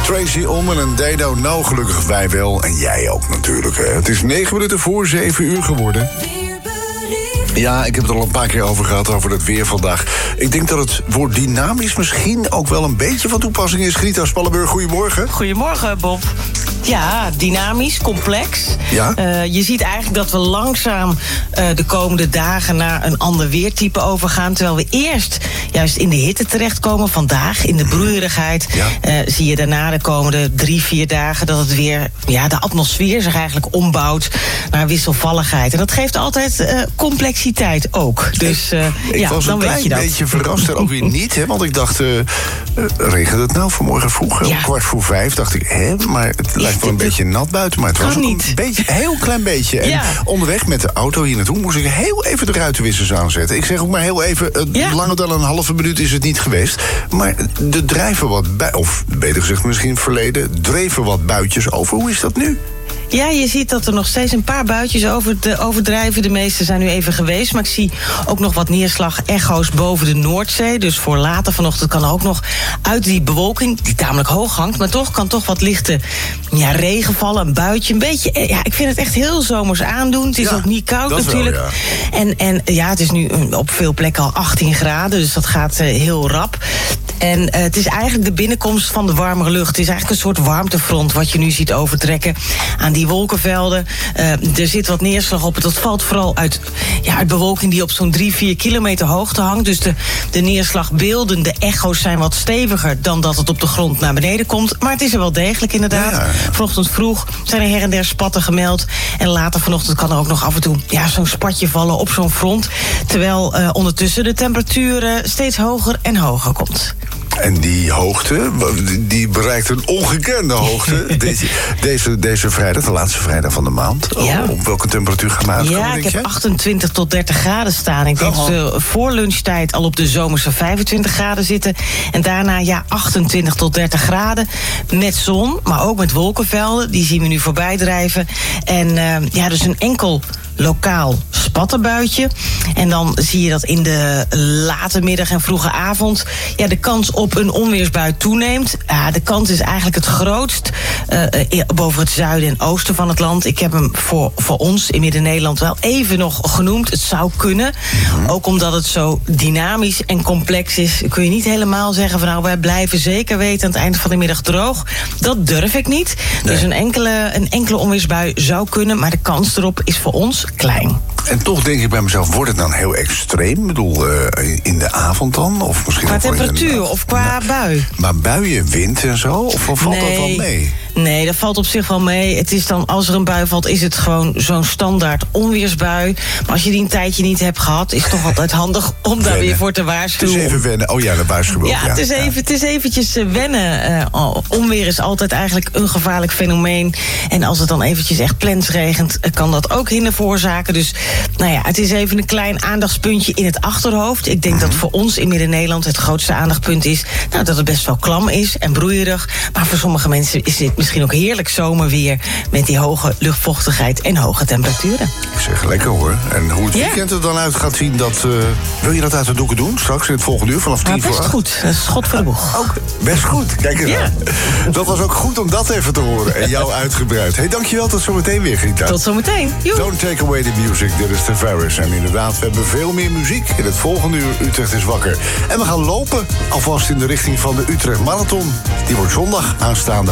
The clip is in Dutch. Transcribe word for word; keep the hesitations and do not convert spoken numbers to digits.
Tracy Ullman en They Don't Know, gelukkig wij wel. En jij ook natuurlijk. Hè. Het is negen minuten voor zeven uur geworden. Ja, ik heb het er al een paar keer over gehad, over het weer vandaag. Ik denk dat het woord dynamisch misschien ook wel een beetje van toepassing is. Grita Spallenburg, goedemorgen. Goedemorgen, Bob. Ja, dynamisch, complex. Ja? Uh, je ziet eigenlijk dat we langzaam uh, de komende dagen naar een ander weertype overgaan. Terwijl we eerst juist in de hitte terechtkomen. Vandaag in de broeierigheid. Ja. Uh, zie je daarna de komende drie, vier dagen dat het weer, ja, de atmosfeer zich eigenlijk ombouwt naar wisselvalligheid. En dat geeft altijd uh, complexiteit ook. Dus uh, ik ja, was dan een weet klein je dat. beetje verrast en ook weer niet. Hè, want ik dacht, uh, uh, regent het nou vanmorgen vroeg? Ja. Om kwart voor vijf dacht ik, hè, maar het lijkt wel een beetje nat buiten. Maar het was ook niet. een beetje, heel klein beetje. En ja. onderweg met de auto hier naartoe moest ik heel even de ruitenwissers aanzetten. Ik zeg ook maar heel even, uh, ja. langer dan een halve minuut is het niet geweest. Maar er drijven wat bij, of beter gezegd misschien verleden, dreven wat buitjes over. Hoe is dat nu? Ja, je ziet dat er nog steeds een paar buitjes over de, overdrijven. De meeste zijn nu even geweest. Maar ik zie ook nog wat neerslag-echo's boven de Noordzee. Dus voor later vanochtend kan ook nog uit die bewolking, die tamelijk hoog hangt, maar toch kan toch wat lichte ja, regen vallen. Een buitje, een beetje. Ja, ik vind het echt heel zomers aandoen. Het is ja, ook niet koud natuurlijk. Wel, ja. En, en ja, het is nu op veel plekken al achttien graden. Dus dat gaat uh, heel rap. En uh, het is eigenlijk de binnenkomst van de warmere lucht. Het is eigenlijk een soort warmtefront wat je nu ziet overtrekken aan die wolkenvelden. Uh, er zit wat neerslag op. Dat valt vooral uit, ja, uit bewolking die op zo'n drie, vier kilometer hoogte hangt. Dus de, de neerslagbeelden, de echo's zijn wat steviger dan dat het op de grond naar beneden komt. Maar het is er wel degelijk inderdaad. Ja, ja. Vanochtend vroeg zijn er her en der spatten gemeld. En later vanochtend kan er ook nog af en toe ja, zo'n spatje vallen op zo'n front. Terwijl uh, ondertussen de temperatuur uh, steeds hoger en hoger komt. En die hoogte, die bereikt een ongekende hoogte. Deze, deze, deze vrijdag, de laatste vrijdag van de maand. Ja. Op welke temperatuur gaan we uitkomen? Ja, ik heb achtentwintig tot dertig graden staan. Ik denk oh. dat we voor lunchtijd al op de zomerse vijfentwintig graden zitten. En daarna ja, achtentwintig tot dertig graden. Met zon, maar ook met wolkenvelden. Die zien we nu voorbij drijven. En uh, ja, dus een enkel lokaal spattenbuitje. En dan zie je dat in de late middag en vroege avond ja, de kans op een onweersbui toeneemt. Ja, de kans is eigenlijk het grootst uh, boven het zuiden en oosten van het land. Ik heb hem voor, voor ons in Midden-Nederland wel even nog genoemd. Het zou kunnen. Mm-hmm. Ook omdat het zo dynamisch en complex is, kun je niet helemaal zeggen van nou, wij blijven zeker weten aan het eind van de middag droog. Dat durf ik niet. Nee. Dus een enkele, een enkele onweersbui zou kunnen, maar de kans erop is voor ons klein. En toch denk ik bij mezelf, wordt het dan heel extreem? Ik bedoel, uh, in de avond dan? Of misschien qua temperatuur een, of qua bui? Maar buien, wind en zo? Of valt nee. dat wel mee? Nee, dat valt op zich wel mee. Het is dan, als er een bui valt, is het gewoon zo'n standaard onweersbui. Maar als je die een tijdje niet hebt gehad, is het toch altijd handig om daar weer voor te waarschuwen. Het is even wennen. Oh ja, de waarschuwing. Ja, ja, het is even, het is eventjes wennen. Uh, onweer is altijd eigenlijk een gevaarlijk fenomeen. En als het dan eventjes echt plensregent, kan dat ook hinder veroorzaken. Dus nou ja, het is even een klein aandachtspuntje in het achterhoofd. Ik denk mm-hmm. dat voor ons in Midden-Nederland het grootste aandachtpunt is nou, dat het best wel klam is en broeierig. Maar voor sommige mensen is dit misschien ook heerlijk zomerweer met die hoge luchtvochtigheid en hoge temperaturen. Ik zeg lekker hoor. En hoe het yeah. weekend er dan uit gaat zien, dat, uh, wil je dat uit de doeken doen? Straks in het volgende uur vanaf tien voor acht? Best goed. Dat is schot voor de boeg. Ook best goed. Kijk eens yeah. aan. Dat was ook goed om dat even te horen. En jou uitgebreid. Hey, dankjewel. Tot zometeen weer, Grita. Tot zometeen. Joe. Don't take away the music. Dit is Tavares. En inderdaad, we hebben veel meer muziek. In het volgende uur Utrecht is wakker. En we gaan lopen. Alvast in de richting van de Utrecht Marathon. Die wordt zondag aanstaande.